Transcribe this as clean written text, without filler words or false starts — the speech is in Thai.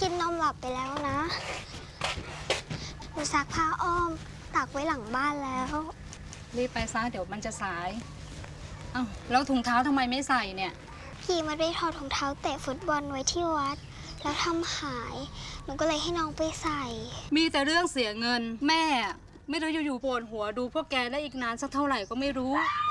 กินนมหลับไปแล้วนะหนูซักผ้าอ้อมตากไว้หลังบ้านแล้วรีบไปซะเดี๋ยวมันจะสายอ้าวแล้วถุงเท้าทำไมไม่ใส่เนี่ยพี่มาได้ถอดถุงเท้าเตะฟุตบอลไว้ที่วัดแล้วทำหายหนูก็เลยให้น้องไปใส่มีแต่เรื่องเสียเงินแม่ไม่รู้อยู่ๆปวดหัวดูพวกแกได้อีกนานสักเท่าไหร่ก็ไม่รู้